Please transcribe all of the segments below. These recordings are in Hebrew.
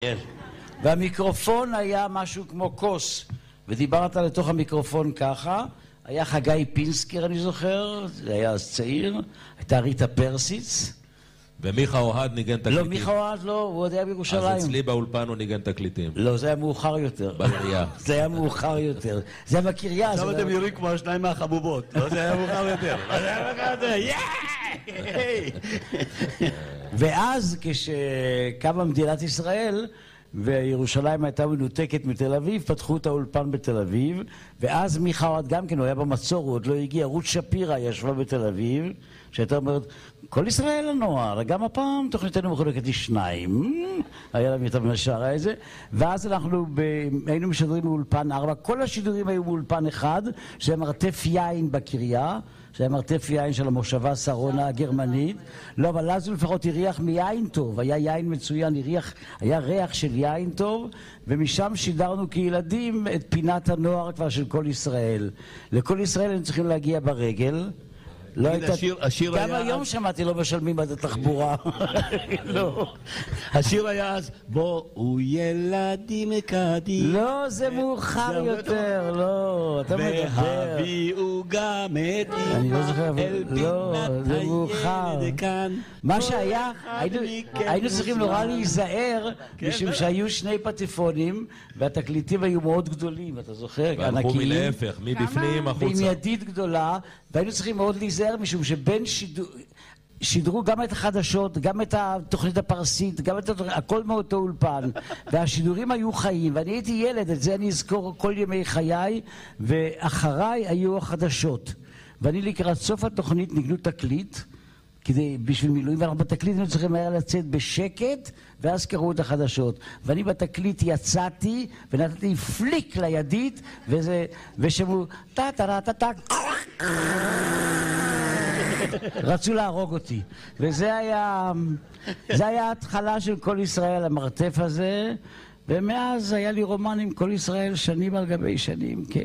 כן. והמיקרופון היה משהו כמו כוס, ודיברת לתוך המיקרופון ככה. היה חגי פינסקר, אני זוכר, זה היה אז צעיר, הייתה ריטה פרסיץ. ומיכה אוהד ניגן תקליטים. לא, מיכה אוהד לא, הוא עוד היה בירושלים. אז אצלי באולפן הוא ניגן תקליטים. לא, זה היה מאוחר יותר. בקריה. זה היה מאוחר יותר. זה היה בקריה. עכשיו אתם יורים כמו השניים מהחבובות. לא, זה היה מאוחר יותר. ואז כשקמה מדינת ישראל וירושלים הייתה מנותקת מתל אביב, פתחו את האולפן בתל אביב, ואז מיכה אוהד גם כן, הוא היה במצור, הוא עוד לא הגיע, רות שפירא ישבה בתל אביב, שהייתה אומרת, כל ישראל הנוער, גם הפעם תוכניתנו מחולקת לשניים, היה להם יותר משערה איזה, ואז אנחנו היינו משדרים מאולפן 4, כל השידורים היו מאולפן 1, שזה מרתף יין בקריה, זה היה מרתף יין של המושבה שרונה הגרמנית. לא, אבל אז הוא לפחות הריח מיין טוב, היה יין מצוין, היה ריח של יין טוב, ומשם שידרנו כילדים את פינת הנוער כבר של כל ישראל. לכל ישראל הם צריכים להגיע ברגל. לא הייתה... גם היום שמעתי לא משלמים עד התחבורה. לא. השיר היה אז, בואו ילדים קדימה. לא, זה מאוחר יותר, לא, אתה מדבר. והביאו גם את אני לא זוכר, אל לא, פינת זה מאוחר. הילד כאן. מה שהיה, היינו צריכים נורא להיזהר, משום שהיו שני פטיפונים, והתקליטים היו מאוד גדולים, אתה זוכר? והלכו מלהפך, מבפנים החוצה. ועם ידית גדולה, והיינו צריכים מאוד להיזהר, משום שבין שידרו גם את החדשות, גם את התוכנית הפרסית, גם את הכל מאותו אולפן, והשידורים היו חיים, ואני הייתי ילד, את זה אני אזכור כל ימי חיי, ואחריי היו החדשות. ואני לקראת סוף התוכנית נגנו תקליט, בשביל מילואים, ואנחנו בתקליט היינו צריכים היה לצאת בשקט, ואז קראו את החדשות. ואני בתקליט יצאתי, ונתתי פליק לידית, ושמעו, טה-טה-טה-טה, רצו להרוג אותי. וזה היה ההתחלה של כל ישראל, המרתף הזה, ומאז היה לי רומן עם כל ישראל שנים על גבי שנים, כן.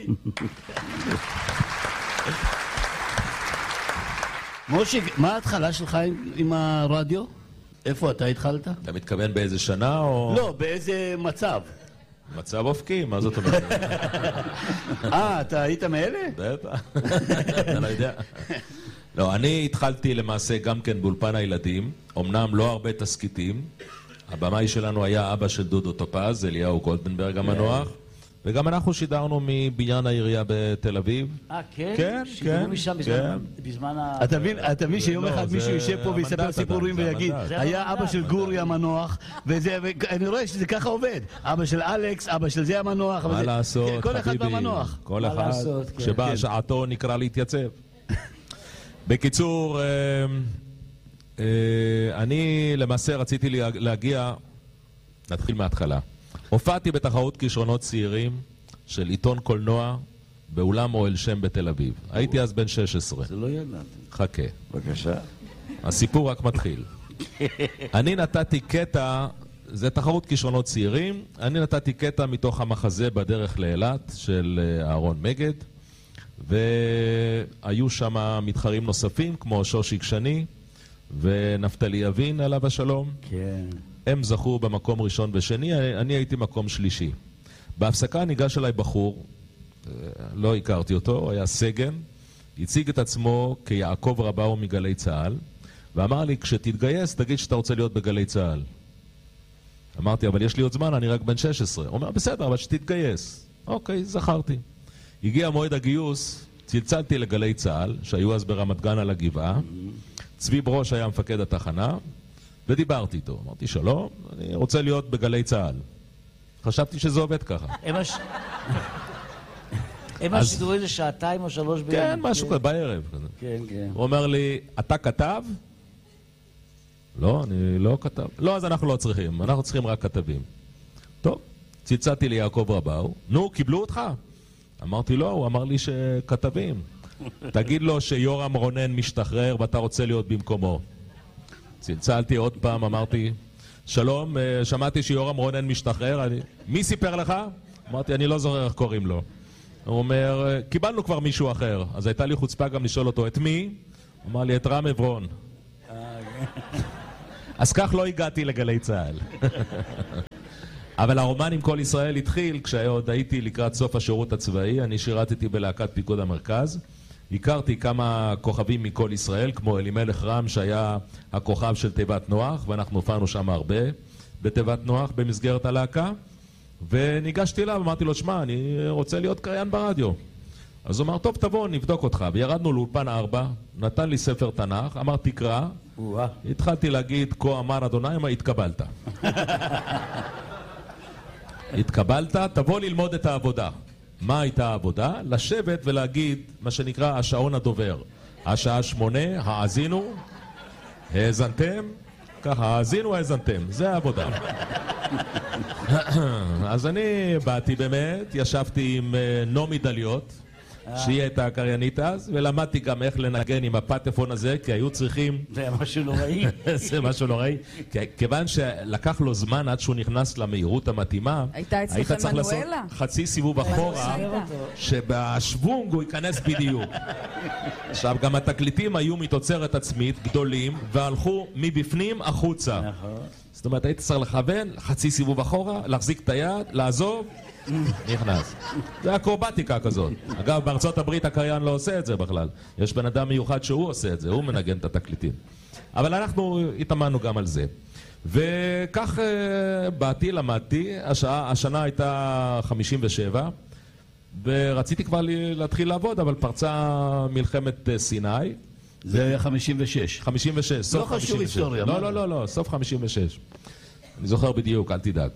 משה, מה ההתחלה שלך עם הרדיו? איפה אתה התחלת? אתה מתכוון באיזה שנה או... לא, באיזה מצב? מצב אופקי, מה זאת אומרת? אתה היית מאלה? בטח, אתה לא יודע. לא, אני התחלתי למעשה גם כן באולפן הילדים, אמנם לא הרבה תסקיטים, הבמאי שלנו היה אבא של דודו טופז, אליהו גולדנברג המנוח, וגם אנחנו שידרנו מבניין העירייה בתל אביב. כן? כן, שידרו משם בזמן ה... אתה מבין שיום אחד מישהו יישב פה ויספר סיפורים ויגיד, היה אבא של גורי המנוח, ואני רואה שזה ככה עובד. אבא של אלכס, אבא של זה המנוח. מה לעשות, כל אחד חביבי, במנוח. כל אחד שבא שעתו נקרא להתייצב. בקיצור, אני למעשה רציתי להגיע, נתחיל מההתחלה. הופעתי בתחרות כישרונות צעירים של עיתון קולנוע באולם אוהל שם בתל אביב. הייתי אז בן 16. זה לא ידעתי. חכה. בבקשה. הסיפור רק מתחיל. אני נתתי קטע, זה תחרות כישרונות צעירים, אני נתתי קטע מתוך המחזה בדרך לאילת של אהרון מגד, והיו שם מתחרים נוספים כמו שושיק שני ונפתלי אבין עליו השלום. כן. הם זכו במקום ראשון ושני, אני הייתי מקום שלישי. בהפסקה ניגש אליי בחור, לא הכרתי אותו, היה סגן, הציג את עצמו כיעקב רבאו מגלי צהל, ואמר לי, כשתתגייס, תגיד שאתה רוצה להיות בגלי צהל. אמרתי, אבל יש לי עוד זמן, אני רק בן 16. הוא אומר, בסדר, אבל שתתגייס. אוקיי, זכרתי. הגיע מועד הגיוס, צלצלתי לגלי צהל, שהיו אז ברמת גן על הגבעה, צבי ברוש היה מפקד התחנה, ודיברתי איתו. אמרתי, שלום, אני רוצה להיות בגלי צהל. חשבתי שזה עובד ככה. הם השידרו איזה שעתיים או 3 ביום. כן, משהו כזה, בערב. כן, כן. הוא אומר לי, אתה כתב? לא, אני לא כתב. לא, אז אנחנו לא צריכים, אנחנו צריכים רק כתבים. טוב, צלצלתי ליעקב רבאו, נו, קיבלו אותך? אמרתי, לא, הוא אמר לי שכתבים. תגיד לו שיורם רונן משתחרר ואתה רוצה להיות במקומו. צלצלתי עוד פעם, אמרתי, שלום, שמעתי שיורם רונן משתחרר, מי סיפר לך? אמרתי, אני לא זוכר איך קוראים לו. הוא אומר, קיבלנו כבר מישהו אחר. אז הייתה לי חוצפה גם לשאול אותו, את מי? הוא אמר לי, את רם עברון. אז כך לא הגעתי לגלי צהל. אבל הרומן עם כל ישראל התחיל כשעוד הייתי לקראת סוף השירות הצבאי. אני שירתתי בלהקת פיקוד המרכז. הכרתי כמה כוכבים מכל ישראל, כמו אלימלך רם שהיה הכוכב של תיבת נוח, ואנחנו הופענו שם הרבה בתיבת נוח במסגרת הלהקה. וניגשתי אליו, אמרתי לו, שמע, אני רוצה להיות קריין ברדיו. אז הוא אמר, טוב, תבוא, נבדוק אותך. וירדנו לאולפן 4, נתן לי ספר תנ"ך, אמר, תקרא. התחלתי להגיד, כה אמר אדוני, מה התקבלת? התקבלת, תבוא ללמוד את העבודה. מה הייתה העבודה? לשבת ולהגיד מה שנקרא השעון הדובר. השעה 8, האזינו, האזנתם, ככה, האזינו, האזנתם. זה העבודה. אז אני באתי באמת, ישבתי עם נומי דליות, שהיא הייתה הקריינית אז, ולמדתי גם איך לנגן עם הפטפון הזה, כי היו צריכים... זה היה משהו נוראי. זה משהו נוראי. כיוון שלקח לו זמן עד שהוא נכנס למהירות המתאימה, היית צריך לעשות חצי סיבוב אחורה, שבשוונג הוא ייכנס בדיוק. עכשיו, גם התקליטים היו מתוצרת עצמית, גדולים, והלכו מבפנים החוצה. זאת אומרת, היית צריך לכוון, חצי סיבוב אחורה, להחזיק את היד, לעזוב, נכנס. זה אקרובטיקה כזאת. אגב, בארצות הברית הקריין לא עושה את זה בכלל. יש בן אדם מיוחד שהוא עושה את זה, הוא מנגן את התקליטים. אבל אנחנו התאמנו גם על זה. וכך באתי, למדתי, השנה הייתה 57, ורציתי כבר להתחיל לעבוד, אבל פרצה מלחמת סיני. זה היה 56. 56, סוף 56. לא חשוב היסטוריה. לא, סוף 56. אני זוכר בדיוק, אל תדאג.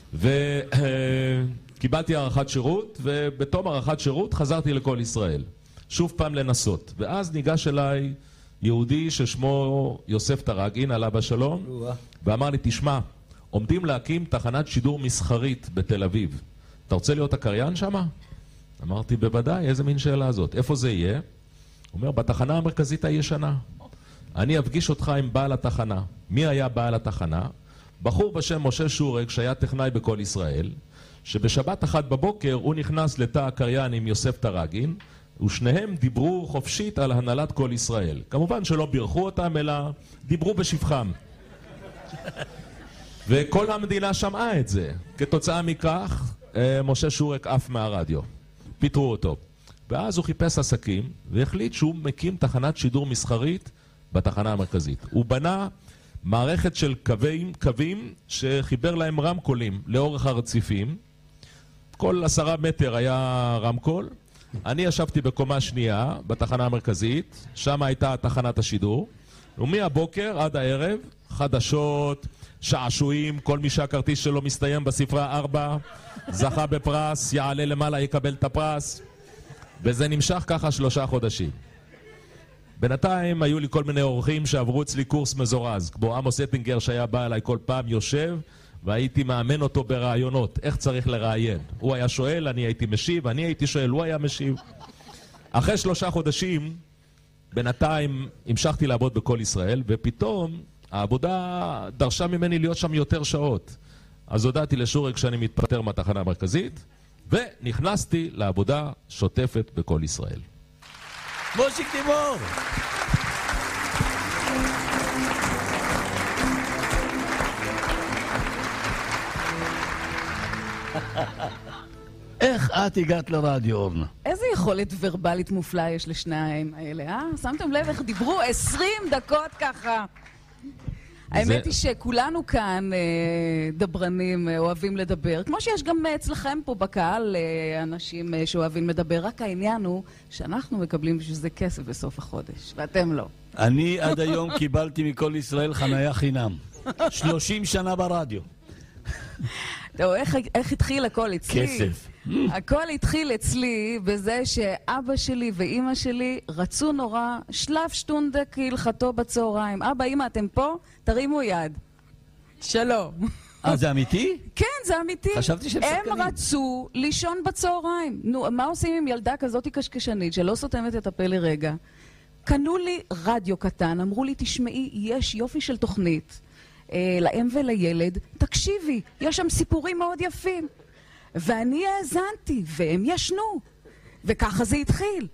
קיבלתי הערכת שירות, ובתום הערכת שירות חזרתי לכל ישראל. שוב פעם לנסות. ואז ניגש אליי יהודי ששמו יוסף טרגין, עליו בשלום, ואמר לי, תשמע, עומדים להקים תחנת שידור מסחרית בתל אביב. אתה רוצה להיות הקריין שמה? אמרתי, בוודאי, איזה מין שאלה הזאת. איפה זה יהיה? הוא אומר, בתחנה המרכזית הישנה. אני אפגיש אותך עם בעל התחנה. מי היה בעל התחנה? בחור בשם משה שורק, שהיה טכנאי בכל ישראל, שבשבת אחת בבוקר הוא נכנס לתא הקריין עם יוסף טרגין, ושניהם דיברו חופשית על הנהלת כל ישראל. כמובן שלא בירכו אותם, אלא דיברו בשבחם. וכל המדינה שמעה את זה. כתוצאה מכך, משה שורק עף מהרדיו. פיטרו אותו. ואז הוא חיפש עסקים, והחליט שהוא מקים תחנת שידור מסחרית בתחנה המרכזית. הוא בנה מערכת של קווים שחיבר להם רמקולים לאורך הרציפים. כל 10 מטר היה רמקול. אני ישבתי בקומה שנייה בתחנה המרכזית, שם הייתה תחנת השידור, ומהבוקר עד הערב, חדשות, שעשועים, כל מי שהכרטיס שלו מסתיים בספרה 4, זכה בפרס, יעלה למעלה, יקבל את הפרס, וזה נמשך ככה 3 חודשים. בינתיים היו לי כל מיני אורחים שעברו אצלי קורס מזורז, כמו עמוס אטינגר שהיה בא אליי כל פעם יושב, והייתי מאמן אותו ברעיונות, איך צריך לראיין. הוא היה שואל, אני הייתי משיב, אני הייתי שואל, הוא היה משיב. אחרי 3 חודשים, בינתיים המשכתי לעבוד בכל ישראל, ופתאום העבודה דרשה ממני להיות שם יותר שעות. אז הודעתי לשורק שאני מתפטר מהתחנה המרכזית, ונכנסתי לעבודה שוטפת בכל ישראל. מושיק דיבור! איך את הגעת לרדיו, אורנה? איזה יכולת ורבלית מופלאה יש לשניים האלה, אה? שמתם לב איך דיברו 20 דקות ככה. האמת היא שכולנו כאן דברנים אוהבים לדבר, כמו שיש גם אצלכם פה בקהל אנשים שאוהבים לדבר, רק העניין הוא שאנחנו מקבלים בשביל זה כסף בסוף החודש, ואתם לא. אני עד היום קיבלתי מכל ישראל חניה חינם. 30 שנה ברדיו. טוב, איך התחיל הכל אצלי? כסף. הכל התחיל אצלי בזה שאבא שלי ואימא שלי רצו נורא שלף שטונדה כהלכתו בצהריים. אבא, אימא, אתם פה? תרימו יד. שלום. זה אמיתי? כן, זה אמיתי. חשבתי שהם שחקנים. הם רצו לישון בצהריים. נו, מה עושים עם ילדה כזאת קשקשנית שלא סותמת את הפה לרגע? קנו לי רדיו קטן, אמרו לי, תשמעי, יש יופי של תוכנית. לאם ולילד, תקשיבי, יש שם סיפורים מאוד יפים. ואני האזנתי, והם ישנו. וככה זה התחיל.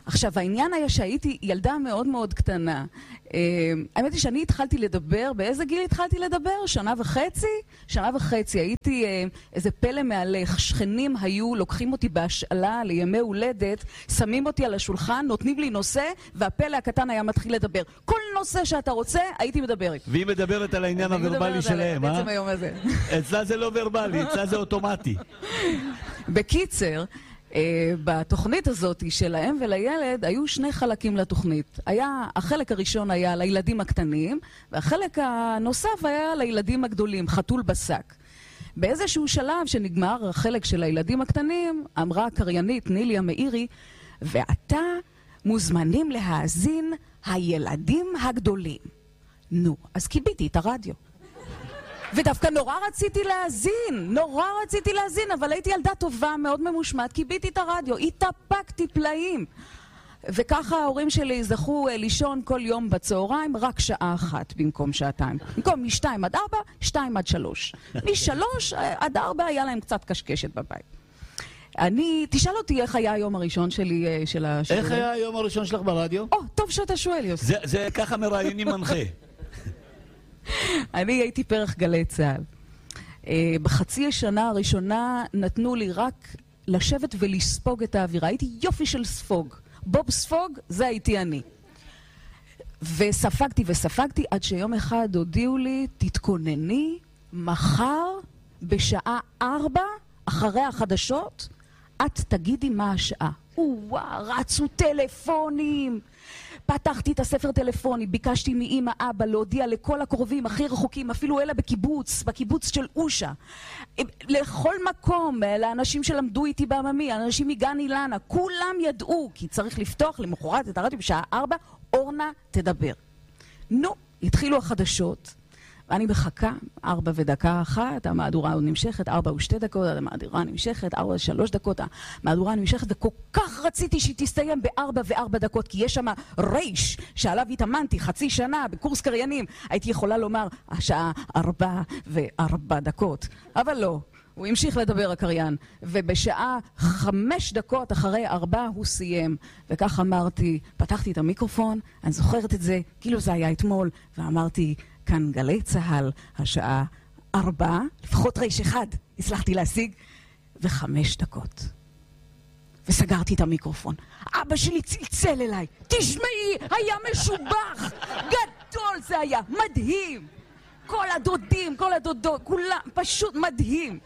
עכשיו, העניין היה שהייתי ילדה מאוד מאוד קטנה. האמת היא שאני התחלתי לדבר, באיזה גיל התחלתי לדבר? 1.5 שנה? 1.5. הייתי איזה פלא מהלך. שכנים היו, לוקחים אותי בהשאלה לימי הולדת, שמים אותי על השולחן, נותנים לי נושא, והפלא הקטן היה מתחיל לדבר. כל נושא שאתה רוצה, הייתי מדברת. והיא מדברת על העניין הוורבלי שלהם, אה? בעצם היום הזה. אצלה זה לא ורבלי, אצלה זה אוטומטי. בקיצר, בתוכנית הזאת של האם ולילד היו 2 חלקים לתוכנית. החלק הראשון היה לילדים הקטנים, והחלק הנוסף היה לילדים הגדולים, חתול בשק. באיזשהו שלב שנגמר החלק של הילדים הקטנים, אמרה הקריינית ניליה מאירי, ועתה מוזמנים להאזין הילדים הגדולים. נו, אז קיביתי את הרדיו. ודווקא נורא רציתי להאזין, אבל הייתי ילדה טובה, מאוד ממושמעת, קיביתי את הרדיו, התאפקתי פלאים. וככה ההורים שלי זכו לישון כל יום בצהריים, רק שעה אחת במקום שעתיים. במקום מ-2 עד 4, 2 עד 3. מ-3 עד 4 היה להם קצת קשקשת בבית. תשאל אותי איך היה היום הראשון שלי של השידור. איך היה היום הראשון שלך ברדיו? טוב שאתה שואל, יוסי. זה ככה מראיינים מנחה. אני הייתי פרח גלי צהל. בחצי השנה הראשונה נתנו לי רק לשבת ולספוג את האווירה. הייתי יופי של ספוג. בוב ספוג, זה הייתי אני. וספגתי עד שיום אחד הודיעו לי, תתכונני, מחר בשעה 4, אחרי החדשות, את תגידי מה השעה. רצו טלפונים. פתחתי את הספר טלפוני, ביקשתי מאמא אבא להודיע לכל הקרובים הכי רחוקים, אפילו אלה בקיבוץ של אושה. לכל מקום, לאנשים שלמדו איתי בעממי, אנשים מגן אילנה, כולם ידעו, כי צריך לפתוח למחרת את הרדיו בשעה 4, אורנה תדבר. נו, התחילו החדשות, ואני מחכה, 4 ודקה אחת, המהדורה נמשכת, 4 ו2 דקות, המהדורה נמשכת, 4 ו3 דקות, המהדורה נמשכת, וכל כך רציתי שהיא תסתיים ב4 ו4 דקות, כי יש שם רייש שעליו התאמנתי חצי שנה בקורס קריינים. הייתי יכולה לומר, השעה 4 ו4 דקות, אבל לא. הוא המשיך לדבר הקריין, ובשעה 5 דקות אחרי 4 הוא סיים. וכך אמרתי, פתחתי את המיקרופון, אני זוכרת את זה, כאילו זה היה אתמול, ואמרתי, כאן גלי צהל, השעה 4, לפחות רייש 1, הצלחתי להשיג, ו5 דקות. וסגרתי את המיקרופון. אבא שלי צלצל אליי, תשמעי, היה משובח, גדול זה היה, מדהים. כל הדודים, כל הדודות, כולם, פשוט מדהים.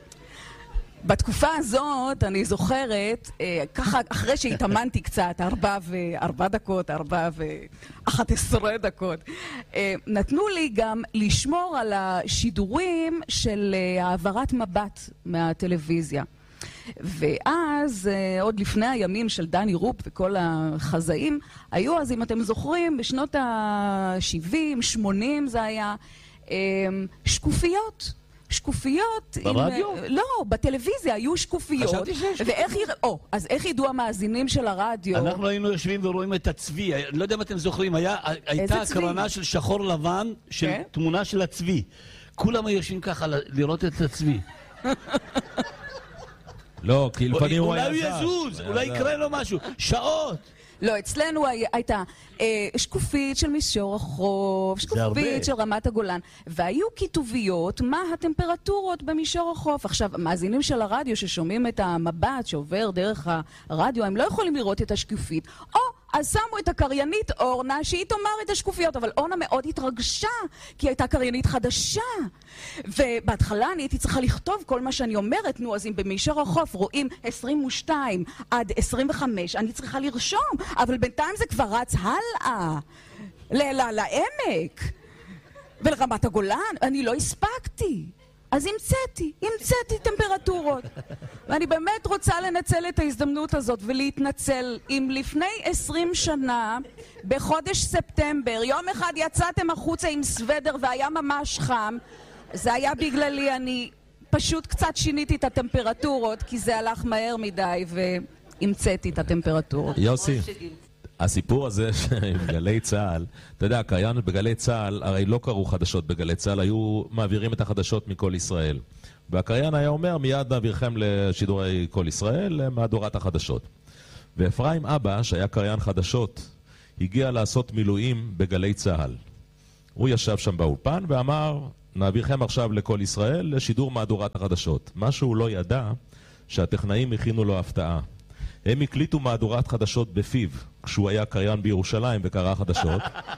בתקופה הזאת, אני זוכרת, ככה אחרי שהתאמנתי קצת, 4 ו4 דקות, 4 ו11 דקות, נתנו לי גם לשמור על השידורים של העברת מבט מהטלוויזיה. ואז, עוד לפני הימים של דני רופ וכל החזאים, היו אז, אם אתם זוכרים, בשנות ה-70, 80 זה היה, שקופיות. ברדיו? לא, בטלוויזיה היו שקופיות. חשבתי שיש שקופיות. אז איך ידעו המאזינים של הרדיו? אנחנו היינו יושבים ורואים את הצבי. לא יודע אם אתם זוכרים, הייתה הקרנה של שחור לבן, של תמונה של הצבי. כולם היו יושבים ככה לראות את הצבי. לא, כי לפעמים הוא היה אולי הוא יזוז, אולי יקרה לו משהו. שעות. לא, אצלנו הייתה שקופית של מישור החוף, שקופית של רמת הגולן, והיו כיתוביות מה הטמפרטורות במישור החוף. עכשיו, המאזינים של הרדיו ששומעים את המבט שעובר דרך הרדיו, הם לא יכולים לראות את השקופית. אז שמו את הקריינית אורנה שהיא תאמר את השקופיות, אבל אורנה מאוד התרגשה, כי הייתה קריינית חדשה. ובהתחלה אני הייתי צריכה לכתוב כל מה שאני אומרת, נו, אז אם במישור החוף רואים 22 עד 25, אני צריכה לרשום, אבל בינתיים זה כבר רץ הלאה, לעמק, ולרמת הגולן, אני לא הספקתי. אז המצאתי טמפרטורות. ואני באמת רוצה לנצל את ההזדמנות הזאת ולהתנצל אם לפני 20 שנה, בחודש ספטמבר, יום אחד יצאתם החוצה עם סוודר והיה ממש חם, זה היה בגללי, אני פשוט קצת שיניתי את הטמפרטורות, כי זה הלך מהר מדי והמצאתי את הטמפרטורות. יוסי, הסיפור הזה עם גלי צהל, אתה יודע, הקריין בגלי צהל, הרי לא קראו חדשות בגלי צהל, היו מעבירים את החדשות מכל ישראל. והקריין היה אומר, מיד נעבירכם לשידורי כל ישראל, למהדורת החדשות. ואפרים אבא, שהיה קריין חדשות, הגיע לעשות מילואים בגלי צהל. הוא ישב שם באולפן ואמר, נעבירכם עכשיו לכל ישראל לשידור מהדורת החדשות. מה שהוא לא ידע, שהטכנאים הכינו לו הפתעה. הם הקליטו מהדורת חדשות בפיו, כשהוא היה קריין בירושלים וקרא חדשות.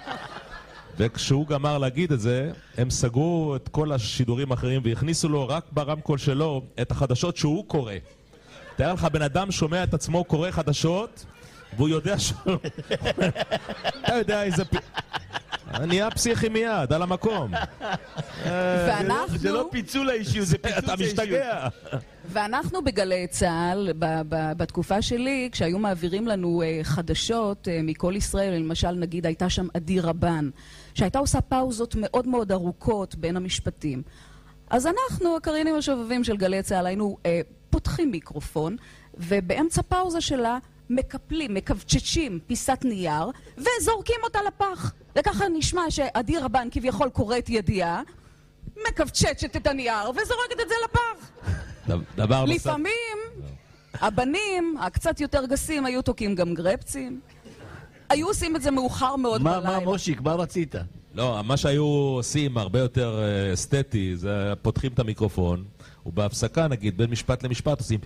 וכשהוא גמר להגיד את זה, הם סגרו את כל השידורים האחרים והכניסו לו רק ברמקול שלו את החדשות שהוא קורא. תאר לך, בן אדם שומע את עצמו קורא חדשות, והוא יודע שהוא... אתה יודע איזה... נהיה פסיכי מיד, על המקום. ואנחנו... זה לא פיצול האישיות, זה פיצוץ האישיות. אתה משתגע. ואנחנו בגלי צהל, בתקופה שלי, כשהיו מעבירים לנו חדשות מכל ישראל, למשל נגיד הייתה שם עדי רבן, שהייתה עושה פאוזות מאוד מאוד ארוכות בין המשפטים. אז אנחנו, הקריינים השובבים של גלי צהל, היינו פותחים מיקרופון, ובאמצע פאוזה שלה מקפלים, מקבצ'צ'ים פיסת נייר, וזורקים אותה לפח. וככה נשמע שעדי רבן כביכול קוראת ידיעה, מקבצ'צ'ת את הנייר וזורקת את זה לפח. דבר נוסף. לפעמים הבנים, הקצת יותר גסים, היו תוקים גם גרפצים. היו עושים את זה מאוחר מאוד בלילה. מה מושיק, מה רצית? לא, מה שהיו עושים הרבה יותר אסתטי, זה פותחים את המיקרופון, ובהפסקה נגיד, בין משפט למשפט עושים...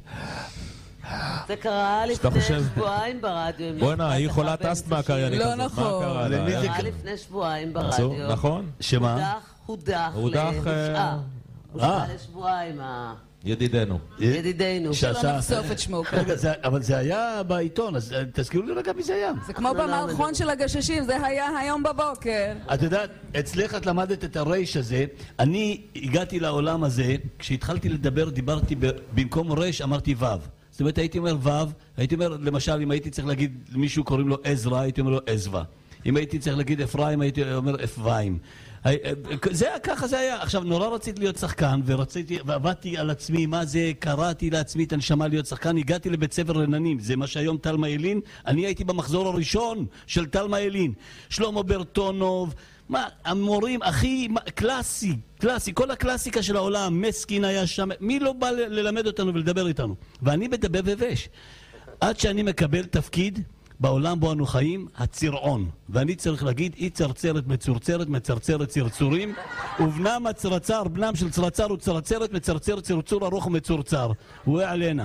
זה קרה לפני שבועיים ברדיו. בוא'נה, היא חולת אסתמה הקריינית הזאת. לא נכון. זה קרה לפני שבועיים ברדיו. נכון. שמה? הודח לשעה. הושעה לשבועיים. ידידנו. שלא נחשוף את שמו. רגע, אבל זה היה בעיתון, אז תזכירו לי רגע מי זה היה. זה כמו במערכון של הגששים, זה היה היום בבוקר. את יודעת, אצלך את למדת את הרייש הזה. אני הגעתי לעולם הזה, כשהתחלתי לדבר, דיברתי במקום רייש, אמרתי וו. זאת אומרת, הייתי אומר וו, הייתי אומר, למשל, אם הייתי צריך להגיד למישהו קוראים לו עזרא, הייתי אומר לו עזווה. אם הייתי צריך להגיד אפרים, הייתי אומר אפרים. זה היה, ככה זה היה. עכשיו, נורא רציתי להיות שחקן, ועבדתי על עצמי, מה זה, קראתי לעצמי את הנשמה להיות שחקן, הגעתי לבית ספר רננים, זה מה שהיום תלמה ילין, אני הייתי במחזור הראשון של תלמה ילין, שלמה ברטונוב, מה, המורים הכי קלאסי, כל הקלאסיקה של העולם, מסקין היה שם, מי לא בא ללמד אותנו ולדבר איתנו? ואני מדבר בבש. עד שאני מקבל תפקיד, בעולם בו אנו חיים, הצירעון. ואני צריך להגיד, היא צרצרת מצורצרת, מצרצרת צרצורים, ובנם הצרצר, בנם של צרצר וצרצרת, מצרצר צרצור ארוך ומצורצר. הוא עלינה.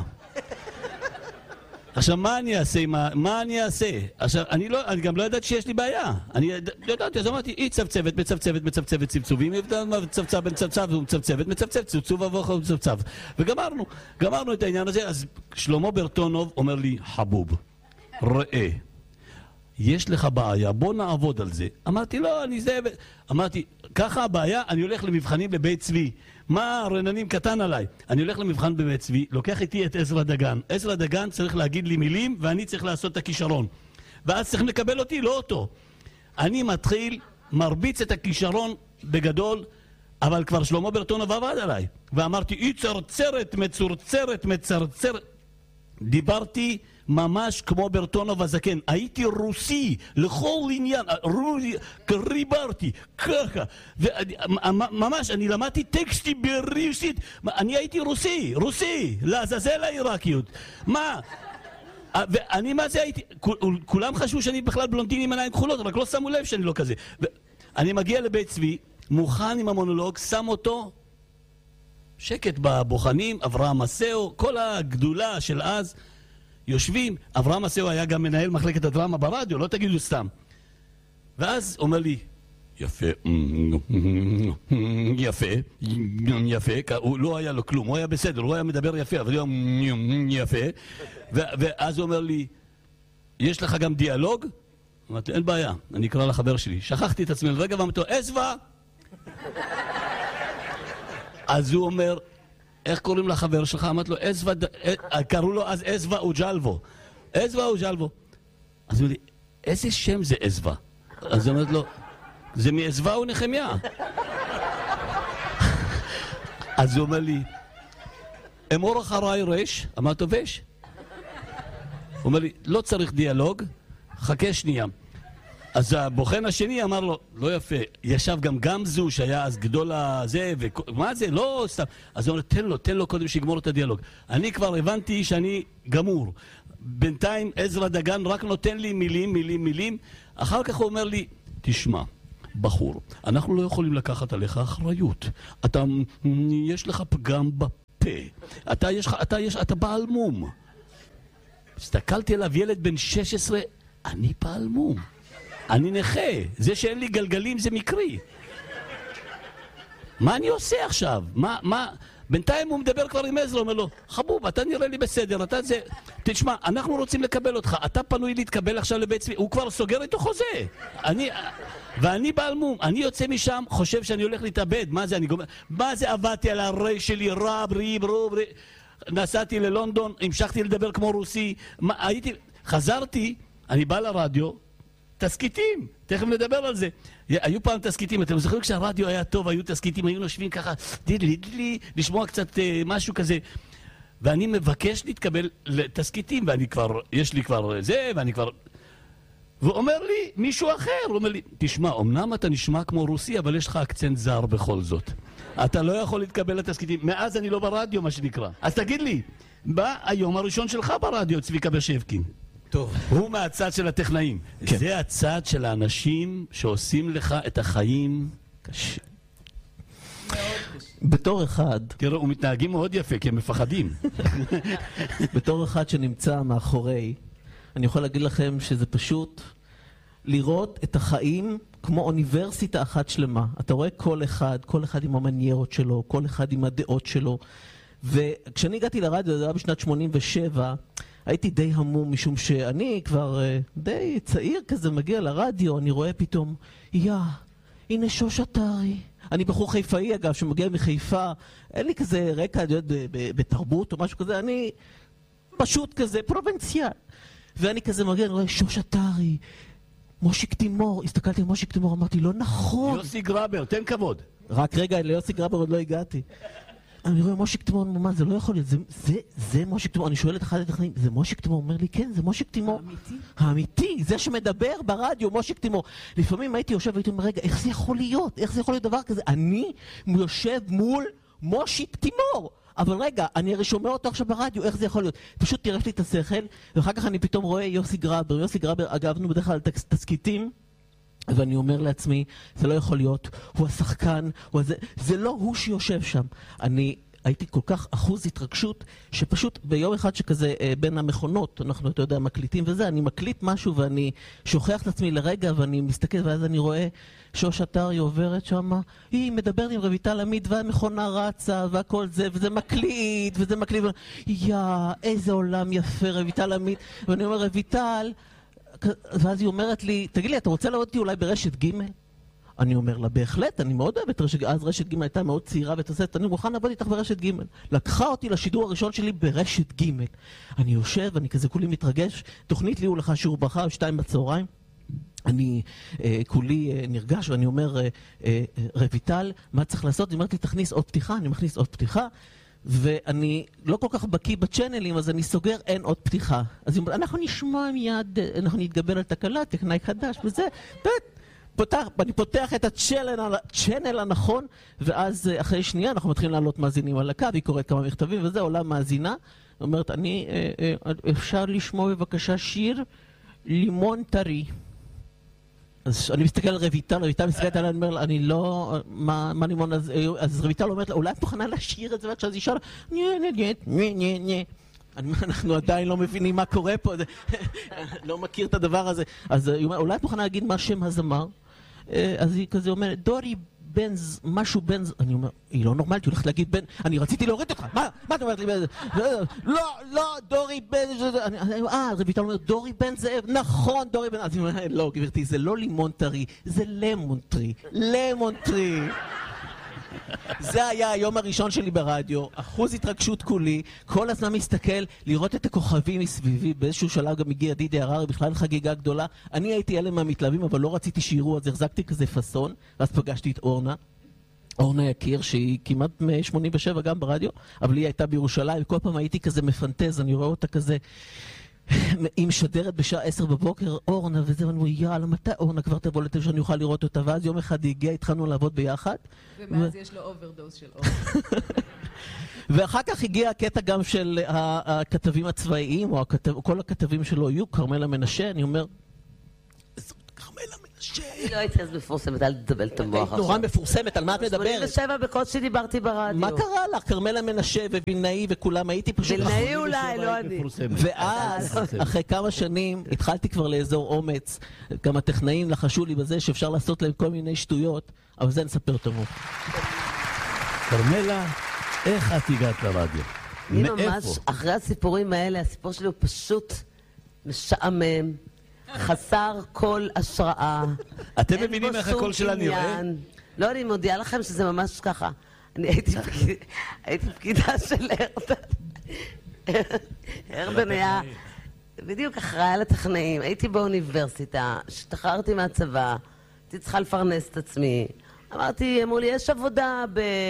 עכשיו, מה אני אעשה? מה אני אעשה? עכשיו, אני גם לא ידעתי שיש לי בעיה. אני ידעתי, אז אמרתי, היא צבצבת, מצבצבת צבצובים, מצבצב בין צבצב ומצבצבת, מצבצב צבצוב אבוך ומצבצב. וגמרנו את העניין הזה. אז שלמה ברטונוב אומר לי, חבוב, ראה, יש לך בעיה, בוא נעבוד על זה. אמרתי, לא, אני זה... אמרתי, ככה הבעיה, אני הולך למבחנים בבית צבי. מה, רננים קטן עליי? אני הולך למבחן בבית צבי, לוקח איתי את עזרא דגן. עזרא דגן צריך להגיד לי מילים, ואני צריך לעשות את הכישרון. ואז צריכים לקבל אותי, לא אותו. אני מתחיל, מרביץ את הכישרון בגדול, אבל כבר שלמה ברטונוב עבד עליי. ואמרתי, היא צרצרת, מצורצרת, מצרצרת. דיברתי ממש כמו ברטונוב הזקן. הייתי רוסי לכל עניין, ריברתי ככה, ממש אני למדתי טקסטי ברוסית. אני הייתי רוסי לעזאזל העיראקיות. מה? ואני מה זה הייתי, כולם חשבו שאני בכלל בלונדיני עם עיניים כחולות, רק לא שמו לב שאני לא כזה. אני מגיע לבית צבי, מוכן עם המונולוג, שם אותו שקט בבוחנים, אברהם מסאו, כל הגדולה של אז יושבים. אברהם מסאו היה גם מנהל מחלקת הדרמה ברדיו, לא תגידו סתם. ואז אומר לי, יפה, הוא לא היה לו כלום, הוא היה בסדר, הוא היה מדבר יפה, אבל הוא היה יפה. ואז הוא אומר לי, יש לך גם דיאלוג? אמרתי, אין בעיה, אני אקרא לחבר שלי. שכחתי את עצמי לרגע ואמרתי לו, עזווה! אז הוא אומר, איך קוראים לחבר שלך? אמרתי לו, עזווה, קראו לו אז עזווה אוג'לבו. עזווה אוג'לבו. אז הוא אומר לי, איזה שם זה עזווה? אז הוא אומר לו, זה מעזווה ונחמיה. אז הוא אומר לי, אמור אחריי רש? אמרתי לו, וש. הוא אומר לי, לא צריך דיאלוג, חכה שנייה. אז הבוחן השני אמר לו, לא יפה, ישב גם גמזו שהיה אז גדול הזה, ומה זה? לא סתם. אז הוא אומר, תן לו קודם שיגמור את הדיאלוג. אני כבר הבנתי שאני גמור. בינתיים עזרא דגן רק נותן לי מילים. אחר כך הוא אומר לי, תשמע, בחור, אנחנו לא יכולים לקחת עליך אחריות. יש לך פגם בפה. אתה בעל מום. הסתכלתי עליו, ילד בן 16, אני בעל מום. אני נכה. זה שאין לי גלגלים זה מקרי. מה אני עושה עכשיו? בינתיים הוא מדבר כבר עם עזרא, אומר לו, חבוב, אתה נראה לי בסדר, אתה זה... תשמע, אנחנו רוצים לקבל אותך, אתה פנוי להתקבל עכשיו לבית צבי, הוא כבר סוגר איתו חוזה. ואני בעל מום, אני יוצא משם, חושב שאני הולך להתאבד, מה זה, מה זה עבדתי על הרי שלי, רוב, נסעתי ללונדון, המשכתי לדבר כמו רוסי, חזרתי, אני בא לרדיו, תסקיטים, תכף נדבר על זה. היו פעם תסקיטים, אתם זוכרים כשהרדיו היה טוב, היו תסקיטים, היו נושבים ככה, לשמוע קצת משהו כזה. ואני מבקש להתקבל לתסקיטים, ואני כבר, יש לי כבר זה, ואני כבר... ואומר לי מישהו אחר, הוא אומר לי, תשמע, אמנם אתה נשמע כמו רוסי, אבל יש לך אקצנט זר בכל זאת. אתה לא יכול להתקבל לתסקיטים. מאז אני לא ברדיו, מה שנקרא. אז תגיד לי, בא היום הראשון שלך ברדיו, צביקה בשבקין. טוב. הוא מהצד של הטכנאים. כן. זה הצד של האנשים שעושים לך את החיים קשה. בתור אחד... תראו, הוא מתנהגים מאוד יפה, כי הם מפחדים. בתור אחד שנמצא מאחורי, אני יכול להגיד לכם שזה פשוט לראות את החיים כמו אוניברסיטה אחת שלמה. אתה רואה כל אחד עם המניירות שלו, כל אחד עם הדעות שלו. וכשאני הגעתי לרדיו, זה היה בשנת 87, הייתי די המום, משום שאני כבר די צעיר כזה מגיע לרדיו, אני רואה פתאום, הנה שוש אתרי. אני בחור חיפאי אגב, שמגיע מחיפה, אין לי כזה רקע בתרבות או משהו כזה, אני פשוט כזה פרובינציאל. ואני כזה מגיע, אני רואה שוש אתרי, מושיק תימור, הסתכלתי על מושיק תימור, אמרתי, לא נכון. יוסי גרבר, תן כבוד. רק רגע, ליוסי גרבר עוד לא הגעתי. אני רואה מושיק תימור, מה, זה לא יכול להיות, זה מושיק תימור, אני שואל את אחד הטכנאים, זה מושיק תימור? אומר לי, כן, זה מושיק תימור. האמיתי, זה שמדבר ברדיו, מושיק תימור. לפעמים הייתי יושב והייתי אומר, רגע, איך זה יכול להיות? איך זה יכול להיות דבר כזה? אני יושב מול מושיק תימור. אבל רגע, אני הרי שומע אותו עכשיו ברדיו, איך זה יכול להיות? פשוט תירש לי את השכל, ואחר כך אני פתאום רואה יוסי גרבר. יוסי גרבר, אגבנו בדרך כלל תסקיטים, ואני אומר לעצמי, זה לא יכול להיות, הוא השחקן, זה לא הוא שיושב שם. אני הייתי כל כך אחוז התרגשות, שפשוט ביום אחד שכזה בין המכונות, אנחנו, אתה יודע, מקליטים וזה, אני מקליט משהו ואני שוכח את עצמי לרגע, ואני מסתכל, ואז אני רואה שוש אתרי עוברת שם, היא מדברת עם רויטל עמית, והמכונה רצה, והכל זה, וזה מקליט, איזה עולם יפה, רויטל עמית, ואני אומר, רויטל, ואז היא אומרת לי, תגיד לי, אתה רוצה לראות אותי אולי ברשת ג'? אני אומר לה, בהחלט, אני מאוד אוהבת רשת ג', אז רשת ג' הייתה מאוד צעירה ותעשית, אני מוכן לעבוד איתך ברשת ג'. לקחה אותי לשידור הראשון שלי ברשת ג'. אני יושב, אני כזה כולי מתרגש, תוכנית לי הוא לך שיעור ברכה, 2 בצהריים. אני כולי נרגש ואני אומר, רויטל, מה צריך לעשות? היא אומרת לי, תכניס עוד פתיחה, אני מכניס עוד פתיחה. ואני לא כל כך בקיא בצ'אנלים, אז אני סוגר, אין עוד פתיחה. אז אנחנו נשמע מיד, אנחנו נתגבר על תקלה, טכנאי חדש, וזה, אני פותח את הצ'אנל הנכון, ואז אחרי שנייה אנחנו מתחילים לעלות מאזינים על הקו, היא קוראת כמה מכתבים, וזה עולה מאזינה, אומרת, אפשר לשמוע בבקשה שיר לימון טרי. אז אני מסתכל על רויטל מסתכלת עליה, אני אומר לה, אני לא, מה לימון, אז רויטל אומרת לה, אולי את מוכנה לשיר את זה, ועכשיו היא שאלה, אנחנו עדיין לא מבינים מה קורה פה, לא מכיר את הדבר הזה, אז היא אומרת, אולי את מוכנה להגיד מה שם הזמר? אז היא כזה אומרת, דורי בנז, משהו בנז, אני אומר, היא לא נורמלית, היא הולכת להגיד בן, אני רציתי להוריד אותך, מה את אומרת לי? לא, דורי בנז, רויטל אומרת, דורי בן זאב, נכון, דורי בן, אז היא אומרת, לא, גברתי, זה לא לימון טרי, זה למון טרי, למון טרי. זה היה היום הראשון שלי ברדיו, אחוז התרגשות כולי, כל הזמן מסתכל לראות את הכוכבים מסביבי, באיזשהו שלב גם הגיע דידי הררי, בכלל חגיגה גדולה, אני הייתי אלה מהמתלהבים אבל לא רציתי שיראו, אז החזקתי כזה פסון, ואז פגשתי את אורנה יקיר, שהיא כמעט מ-87 גם ברדיו, אבל היא הייתה בירושלים, וכל פעם הייתי כזה מפנטז, אני רואה אותה כזה, היא משדרת בשעה 10 בבוקר, אורנה וזה, ואני אומר, יאללה, מתי אורנה כבר תבוא לתל שאני אוכל לראות אותה? ואז יום אחד היא הגיעה, התחלנו לעבוד ביחד. ומאז יש לו אוברדוז של אורנה. ואחר כך הגיע הקטע גם של הכתבים הצבאיים, או כל הכתבים שלו יהיו, כרמלה מנשה, אני אומר, זאת כרמלה מנשה. אני לא הייתי אז מפורסמת, אל תדבל את המוח עכשיו. נורא מפורסמת, על מה את מדברת? 87 בקושי דיברתי ברדיו. מה קרה לך? כרמלה מנשה ווילנאי וכולם, הייתי פשוט... וילנאי אולי, לא אני. ואז, אחרי כמה שנים, התחלתי כבר לאזור אומץ. גם הטכנאים לחשו לי בזה שאפשר לעשות להם כל מיני שטויות, אבל זה נספר יותר מאוחר. כרמלה, איך את הגעת לרדיו? אני ממש, אחרי הסיפורים האלה, הסיפור שלי הוא פשוט משעמם, חסר כל השראה. אתם מבינים איך הקול שלה נראה? לא, אני מודיעה לכם שזה ממש ככה. אני הייתי פקידה של ארדן. ארדן היה בדיוק אחראי על הטכנאים. הייתי באוניברסיטה, השתחררתי מהצבא, הייתי צריכה לפרנס את עצמי. אמרתי, אמרו לי, יש עבודה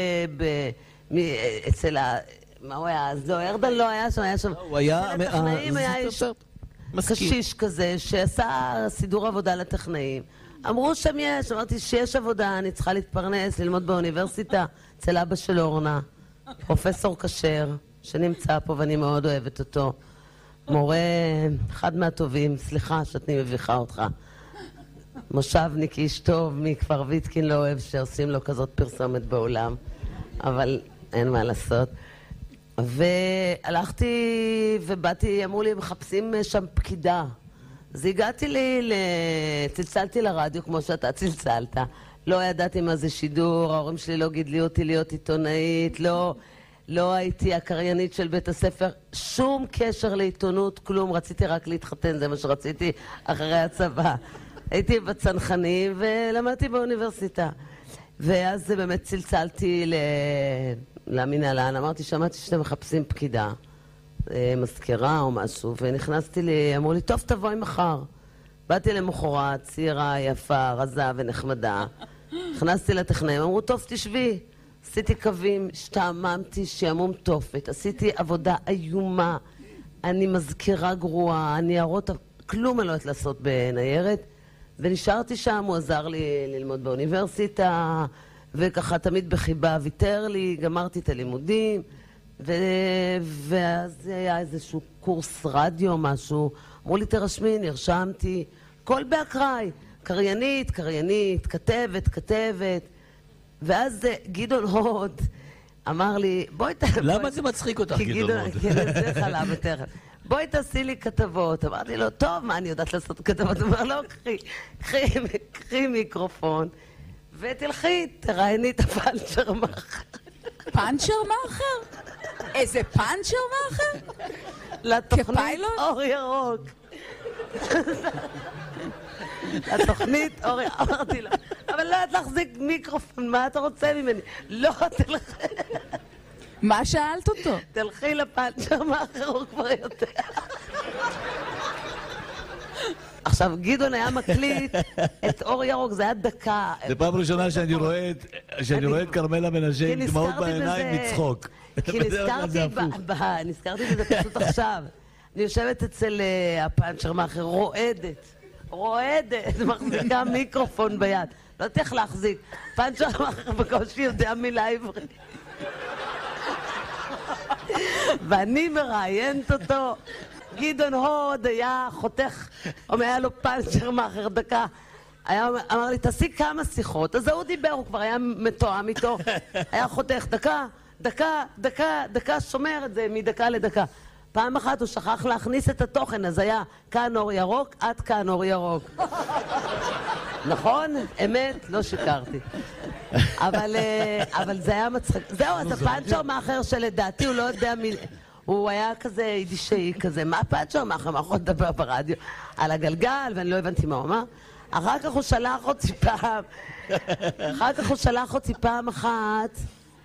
אצל מה הוא היה? אז לא, ארדן לא היה שם, היה שם... הוא היה... אצל הטכנאים היה איש קשיש כזה שעשה סידור עבודה לטכנאים. אמרו שם יש, אמרתי שיש עבודה, אני צריכה להתפרנס, ללמוד באוניברסיטה, אצל אבא של אורנה, פרופסור כשר, שנמצא פה ואני מאוד אוהבת אותו. מורה, אחד מהטובים, סליחה שאני מביכה אותך. מושבניק איש טוב מכפר ויתקין, לא אוהב שעושים לו כזאת פרסומת בעולם, אבל אין מה לעשות. והלכתי ובאתי, אמרו לי, מחפשים שם פקידה. אז הגעתי צלצלתי לרדיו כמו שאתה צלצלת. לא ידעתי מה זה שידור, ההורים שלי לא גידלי אותי להיות עיתונאית, לא הייתי הקריינית של בית הספר, שום קשר לעיתונות, כלום, רציתי רק להתחתן, זה מה שרציתי אחרי הצבא. הייתי בצנחנים ולמדתי באוניברסיטה. ואז באמת צלצלתי למנהלן, אמרתי, שמעתי שאתם מחפשים פקידה, מזכירה או משהו, ונכנסתי לי, אמרו לי, טוב, תבואי מחר. באתי למחרת, צעירה, יפה, רזה ונחמדה. נכנסתי לטכנאים, אמרו, טוב, תשבי. עשיתי קווים, השתעממתי, שעמום תופת, עשיתי עבודה איומה, אני מזכירה גרועה, ניירות, כלום אני לא יודעת לעשות בניירת, ונשארתי שם, הוא עזר לי ללמוד באוניברסיטה, וככה תמיד בחיבה ויתר לי, גמרתי את הלימודים, ואז היה איזשהו קורס רדיו או משהו, אמרו לי תרשמי, נרשמתי, כל באקראי, קריינית, כתבת, ואז גדעון הוד אמר לי, בואי למה זה מצחיק אותך, גדעון הוד? כי זה חלה בתכף. בואי תעשי לי כתבות. אמרתי לו, טוב, מה אני יודעת לעשות כתבות? הוא אומר, לא, קחי מיקרופון, ותלכי, תראייני את הפאנצ'ר מאחר. פאנצ'ר מאחר? איזה פאנצ'ר מאחר? לתוכנית אור ירוק. התוכנית אור ירוק. אמרתי לו, אבל לא יודעת להחזיק מיקרופון, מה אתה רוצה ממני? לא, תלכי. מה שאלת אותו? תלכי לפאנצ'ר מאחר, הוא כבר יודע. עכשיו, גדעון היה מקליט את אור ירוק, זה היה דקה. זה פעם ראשונה שאני רואה את כרמלה מנשה עם דמעות בעיניים מצחוק. כי נזכרתי בזה פשוט עכשיו. אני יושבת אצל הפאנצ'ר מאחר, רועדת, מחזיקה מיקרופון ביד. לא תלך להחזיק. פאנצ'ר מאחר בקושי יודע מילה עברית. ואני מראיינת אותו. גדעון הוד היה חותך, היה לו פאנצ'ר מאחר דקה. אמר לי, תעשי כמה שיחות. אז הוא דיבר, הוא כבר היה מתואם איתו. היה חותך דקה, שומר את זה מדקה לדקה. פעם אחת הוא שכח להכניס את התוכן, אז היה כאן אור ירוק, עד כאן אור ירוק. נכון? אמת? לא שיקרתי. אבל זה היה מצחיק. זהו, אז הפאנצ'ר מאחר שלדעתי הוא לא יודע מי... הוא היה כזה יידישאי כזה, מה הפאנצ'ר מאחר? מה יכול לדבר ברדיו? על הגלגל, ואני לא הבנתי מה הוא אמר. אחר כך הוא שלח אותי פעם אחת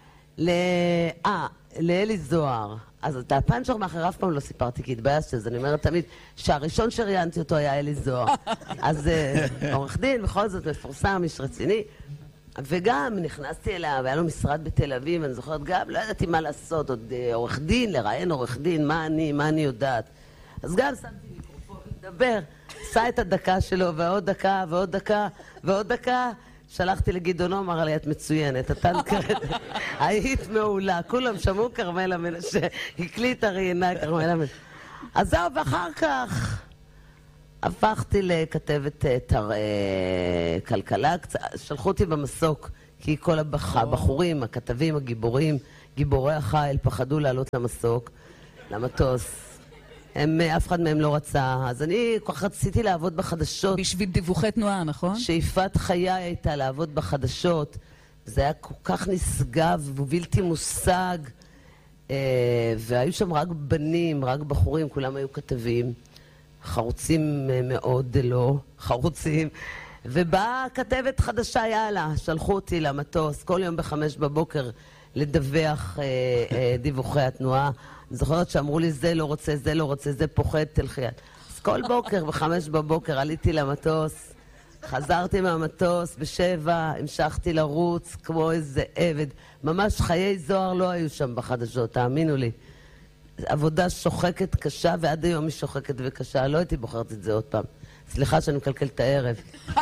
לאלי זוהר. אז את הפאנצ'ר מאחר אף פעם לא סיפרתי, כי התביישתי, אז אני אומרת תמיד שהראשון שראיינתי אותו היה אלי זוהר. אז עורך דין, בכל זאת מפורסם, איש רציני. וגם נכנסתי אליו, היה לו משרד בתל אביב, אני זוכרת גם, לא ידעתי מה לעשות, עוד עורך דין, לראיין עורך דין, מה אני יודעת. אז גם שמתי מיקרופון לדבר, עשה את הדקה שלו, ועוד דקה, ועוד דקה, ועוד דקה. שלחתי לגדעון, אמר לי, את מצוינת, אתה נקראת, היית מעולה, כולם שמעו כרמלה מנשה, הקליטה ראיינה כרמלה מנשה. אז זהו, ואחר כך הפכתי לכתבת כלכלה, שלחו אותי במסוק, כי כל הבחורים, הכתבים, הגיבורים, גיבורי החיל, פחדו לעלות למסוק, למטוס. אף אחד מהם לא רצה, אז אני כל כך רציתי לעבוד בחדשות. בשביל דיווחי תנועה, נכון? שאיפת חיי הייתה לעבוד בחדשות. זה היה כל כך נשגב ובלתי מושג. והיו שם רק בנים, רק בחורים, כולם היו כתבים. חרוצים מאוד לא, חרוצים. ובאה כתבת חדשה, יאללה, שלחו אותי למטוס, כל יום ב5 בבוקר לדווח דיווחי התנועה. אני זוכרת שאמרו לי, זה לא רוצה, זה לא רוצה, זה פוחד, תלכי. אז כל בוקר, ב5 בבוקר, עליתי למטוס, חזרתי מהמטוס, ב7, המשכתי לרוץ כמו איזה עבד. ממש חיי זוהר לא היו שם בחדשות, תאמינו לי. עבודה שוחקת קשה, ועד היום היא שוחקת וקשה. לא הייתי בוחרת את זה עוד פעם. סליחה שאני מקלקל את הערב.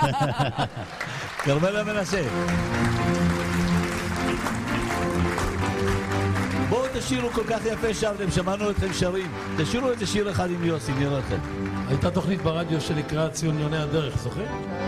כרמלה מנשה. בואו תשירו כל כך יפה שרתם, שמענו אתכם שרים. תשירו איזה שיר אחד עם יוסי, נראה לכם. הייתה תוכנית ברדיו שנקרא ציון יוני הדרך, זוכר?